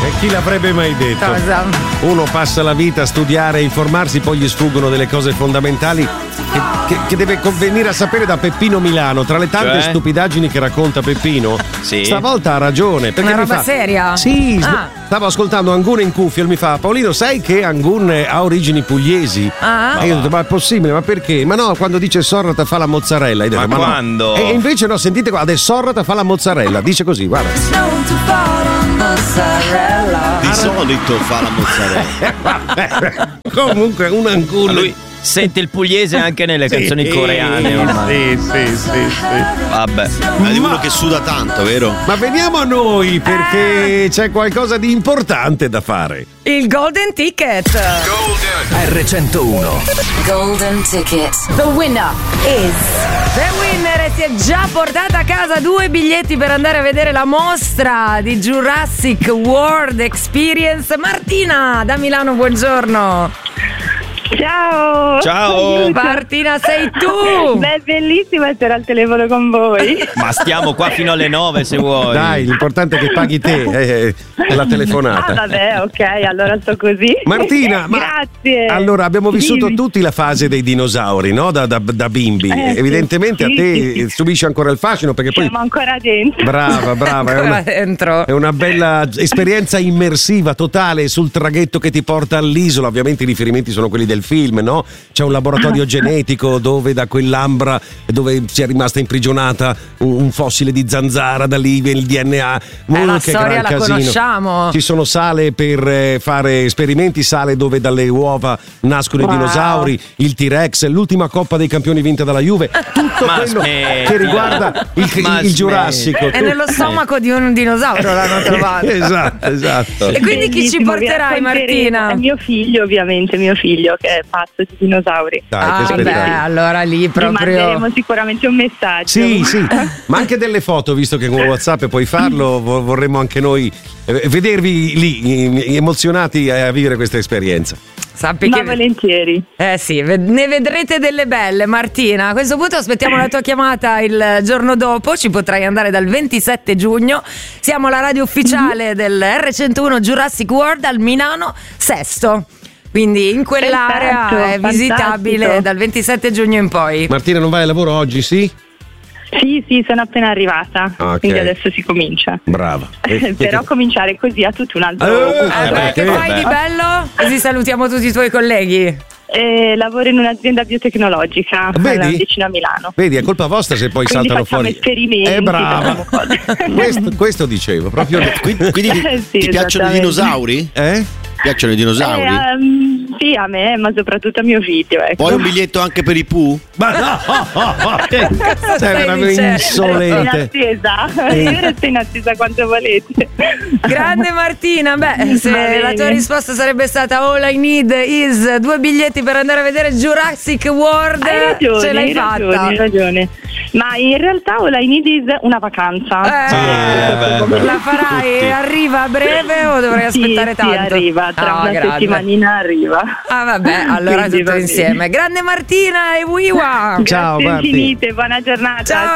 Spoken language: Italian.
E chi l'avrebbe mai detto? Cosa? Uno passa la vita a studiare e informarsi, poi gli sfuggono delle cose fondamentali che deve venire a sapere da Peppino Milano. Tra le tante stupidaggini che racconta Peppino, stavolta ha ragione. Perché una roba seria? Sì, stavo ascoltando Angun in cuffia e mi fa: Paolino, sai che Angun ha origini pugliesi? E io ho detto: ma è possibile? Ma perché? Ma no, quando dice Sorrata fa la mozzarella. Detto, ma quando? No. E invece no, sentite qua, adesso Sorrata fa la mozzarella. Dice così, guarda. Di solito fa la mozzarella. Comunque un Angun. Lui sente il pugliese anche nelle canzoni coreane ormai. Sì. Vabbè, ma di uno che suda tanto, vero? Ma veniamo a noi, perché c'è qualcosa di importante da fare. Il Golden Ticket. R101. Golden Ticket. The winner is. The winner si è già portata a casa 2 biglietti per andare a vedere la mostra di Jurassic World Experience. Martina da Milano, buongiorno. Ciao! Ciao! Martina, sei tu! Beh, bellissima essere al telefono con voi. Ma stiamo qua fino alle 9 se vuoi. Dai, l'importante è che paghi te la telefonata. Vabbè, ok, allora sto così. Martina, grazie. Allora, abbiamo vissuto tutti la fase dei dinosauri, no? Da bimbi. Evidentemente a te subisce ancora il fascino, perché poi siamo ancora dentro. Brava, è una bella esperienza immersiva totale sul traghetto che ti porta all'isola. Ovviamente i riferimenti sono quelli del film, no? C'è un laboratorio genetico dove da quell'ambra dove si è rimasta imprigionata un fossile di zanzara, da lì viene il DNA. La che storia gran la casino. conosciamo. Ci sono sale per fare esperimenti, sale dove dalle uova nascono i dinosauri, il T-Rex, l'ultima Coppa dei Campioni vinta dalla Juve, tutto quello che riguarda il Giurassico. È nello stomaco di un dinosauro l'hanno trovato. Esatto. E quindi chi ci porterai, Martina? Mio figlio, ovviamente, che è pazzo di dinosauri. Dai, beh, allora lì proprio. Gli manderemo sicuramente un messaggio. Sì, ma anche delle foto, visto che con WhatsApp puoi farlo, vorremmo anche noi vedervi lì emozionati a vivere questa esperienza. Sappi che volentieri. Sì, ne vedrete delle belle, Martina. A questo punto aspettiamo la tua chiamata il giorno dopo. Ci potrai andare dal 27 giugno. Siamo la radio ufficiale del R101 Jurassic World al Milano Sesto. Quindi in quell'area è visitabile dal 27 giugno in poi. Martina, non vai al lavoro oggi, sì? Sì, sono appena arrivata. Okay. Quindi adesso si comincia. Brava. Però cominciare così ha tutto un altro. Che fai di bello? Così salutiamo tutti i tuoi colleghi. Lavoro in un'azienda biotecnologica vicino a Milano. Vedi, è colpa vostra se poi quindi saltano fuori. Esperimenti. Brava. questo dicevo proprio. Quindi ti piacciono i dinosauri? Piacciono i dinosauri? Sì, a me, ma soprattutto a mio figlio. Ecco. Poi un biglietto anche per i Pooh? Ma no! Sei veramente insolente. Io resto in attesa quanto volete. Grande Martina, se la tua risposta sarebbe stata all I need is 2 biglietti per andare a vedere Jurassic World, ce l'hai fatta. Hai ragione. Ma in realtà all I need is una vacanza. La farai? Arriva a breve o dovrai aspettare tanto? Sì, arriva, tra una settimanina arriva. Vabbè, allora tutto insieme. Grande Martina e Wiwa. Grazie infinite, buona giornata. Ciao.